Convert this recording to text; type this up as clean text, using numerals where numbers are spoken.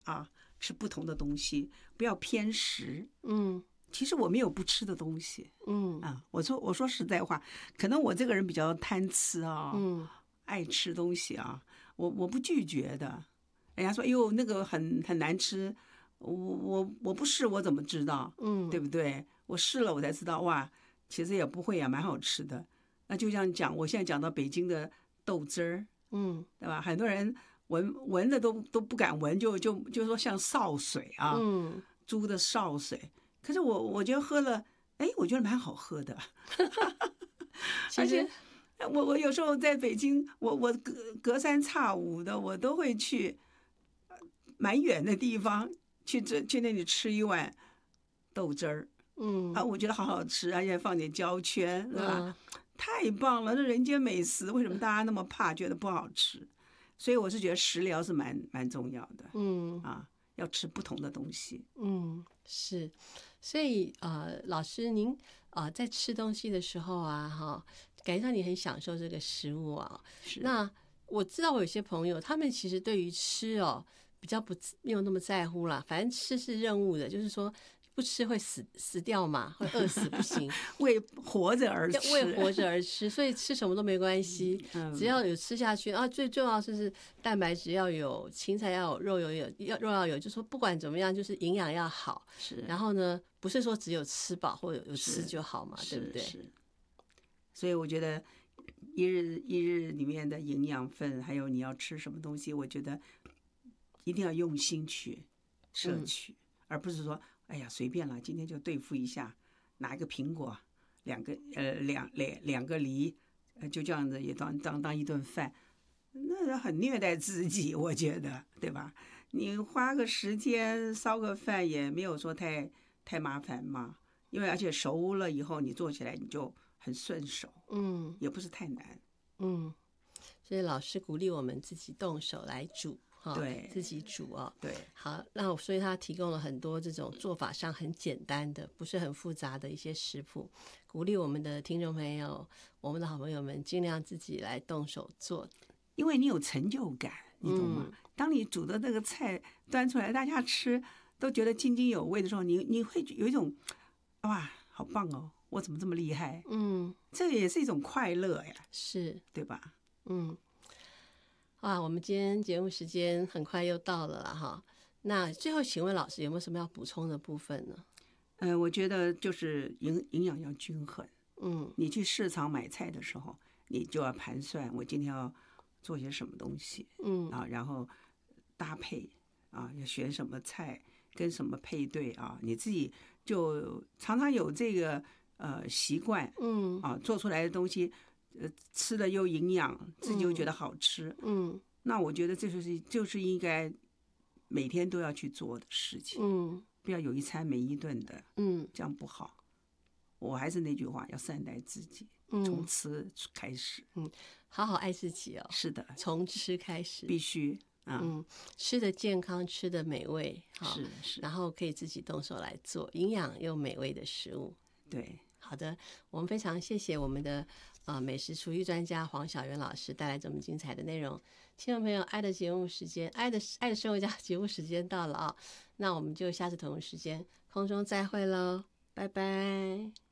啊，吃不同的东西，不要偏食。 嗯其实我没有不吃的东西嗯啊。我说实在话，可能我这个人比较贪吃啊， 嗯爱吃东西啊，我不拒绝的。人家说，哎呦，那个很难吃，我不试我怎么知道？对嗯不对？我试了我才知道，哇，其实也不会啊，蛮好吃的。那就像讲，我现在讲到北京的豆汁儿， 嗯对吧？很多人闻的都不敢闻，就说像潲水啊， 嗯， 猪的潲水。可是我觉得喝了，哎，我觉得蛮好喝的。 其实而且我有时候在北京，我隔三差五的我都会去蛮远的地方去那里吃一碗豆汁儿啊，我觉得好好吃，而且放点焦圈，是吧？太棒了，这人间美食，为什么大家那么怕，觉得不好吃？所以我是觉得食疗是蛮重要的，啊，要吃不同的东西。 是，所以老师您在吃东西的时候啊，哈，感觉上你很享受这个食物啊。那我知道我有些朋友，他们其实对于吃比较没有那么在乎啦，反正吃是任务的，就是说不吃会死掉嘛，会饿死不行， 为活着而吃， 为活着而吃，所以吃什么都没关系，只要有吃下去啊。最重要是蛋白质要有，青菜要有，肉要有，就说不管怎么样，就是营养要好。 是， 然后呢，不是说只有吃饱或有吃就好嘛，对不对？ 是。所以我觉得一日里面的营养分，还有你要吃什么东西，我觉得一定要用心去摄取，而不是说哎呀随便了，今天就对付一下，拿一个苹果，两个梨，就这样子也当一顿饭，那很虐待自己，我觉得，对吧？你花个时间烧个饭也没有说太麻烦嘛，因为而且熟了以后你做起来你就很顺手，也不是太难， 所以老师鼓励我们自己动手来煮。 对， 自己煮对， 好，那所以他提供了很多这种做法上很简单的，不是很复杂的一些食谱，鼓励我们的听众朋友，我们的好朋友们尽量自己来动手做， 因为你有成就感，你懂吗？当你煮的那个菜端出来，大家吃都觉得津津有味的时候，你会有一种哇，好棒哦，我怎么这么厉害？这也是一种快乐呀， 是， 对吧？ 我们今天节目时间很快又到了啦哈。那最后，请问老师有没有什么要补充的部分呢？ 我觉得就是营养要均衡。你去市场买菜的时候，你就要盘算我今天要做些什么东西，然后搭配啊，要选什么菜跟什么配对啊，你自己就常常有这个习惯，做出来的东西。吃了又营养，自己又觉得好吃，那我觉得这就是应该每天都要去做的事情，不要有一餐没一顿的，这样不好。我还是那句话，要善待自己，从吃开始， 好好爱自己哦。 是的， 从吃开始， 必须吃的健康，吃的美味， 是， 然后可以自己动手来做营养又美味的食物， 对。 好的，我们非常谢谢我们的美食厨艺专家黄晓元老师带来这么精彩的内容。听众朋友，爱的节目时间，爱的生活家节目时间到了啊，那我们就下次同一时间空中再会喽，拜拜。